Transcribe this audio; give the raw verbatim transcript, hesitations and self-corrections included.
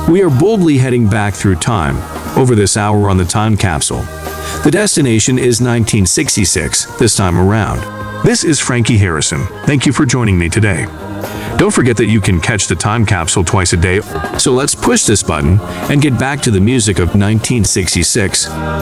We are boldly heading back through time, over this hour on the time capsule. The destination is nineteen sixty-six, this time around. This is Frankie Harrison. Thank you for joining me today. Don't forget that you can catch the time capsule twice a day, so let's push this button and get back to the music of nineteen sixty-six.